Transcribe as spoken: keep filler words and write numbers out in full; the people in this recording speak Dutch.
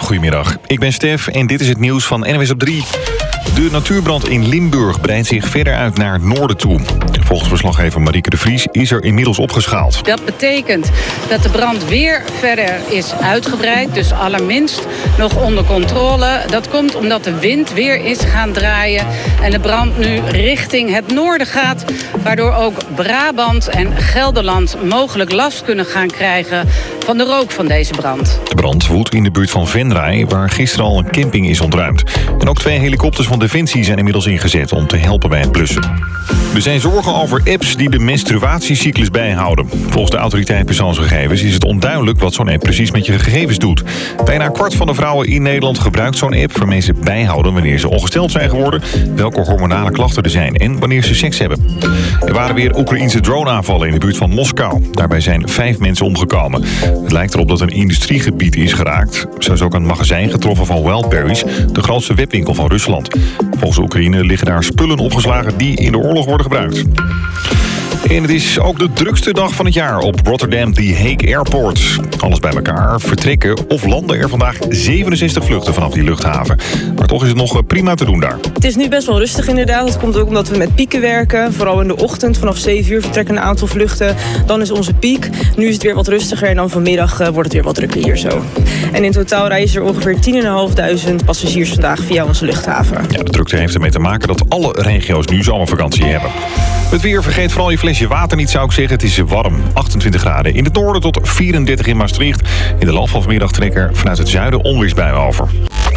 goedemiddag. Ik ben Stef en dit is het nieuws van N W S op drie. De natuurbrand in Limburg breidt zich verder uit naar het noorden toe. Volgens verslaggever Marieke de Vries is er inmiddels opgeschaald. Dat betekent dat de brand weer verder is uitgebreid, dus allerminst nog onder controle. Dat komt omdat de wind weer is gaan draaien en de brand nu richting het noorden gaat, waardoor ook Brabant en Gelderland mogelijk last kunnen gaan krijgen van de rook van deze brand. De brand woedt in de buurt van Venray, waar gisteren al een camping is ontruimd. En ook twee helikopters van Defensie zijn inmiddels ingezet om te helpen bij het blussen. Er zijn zorgen over apps die de menstruatiecyclus bijhouden. Volgens de autoriteit persoonsgegevens is het onduidelijk wat zo'n app precies met je gegevens doet. Bijna een kwart van de vrouwen in Nederland gebruikt zo'n app waarmee ze bijhouden wanneer ze ongesteld zijn geworden, welke hormonale klachten er zijn en wanneer ze seks hebben. Er waren weer Oekraïense droneaanvallen in de buurt van Moskou. Daarbij zijn vijf mensen omgekomen. Het lijkt erop dat een industriegebied is geraakt. Zo is ook een magazijn getroffen van Wildberries, de grootste webwinkel van Rusland. Volgens Oekraïne liggen daar spullen opgeslagen die in de oorlog worden gebruikt. En het is ook de drukste dag van het jaar op Rotterdam The Hague Airport. Alles bij elkaar vertrekken of landen er vandaag zevenenzestig vluchten vanaf die luchthaven. Maar toch is het nog prima te doen daar. Het is nu best wel rustig inderdaad. Dat komt ook omdat we met pieken werken. Vooral in de ochtend vanaf zeven uur vertrekken een aantal vluchten. Dan is onze piek. Nu is het weer wat rustiger en dan vanmiddag uh, wordt het weer wat drukker hier zo. En in totaal reizen er ongeveer tien vijfduizend passagiers vandaag via onze luchthaven. Ja, de drukte heeft ermee te maken dat alle regio's nu zomervakantie hebben. Het weer, vergeet vooral je flesje water niet, zou ik zeggen. Het is warm, achtentwintig graden in het noorden tot vierendertig in Maastricht. In de loop van vanmiddag trekken er vanuit het zuiden onweersbuien over.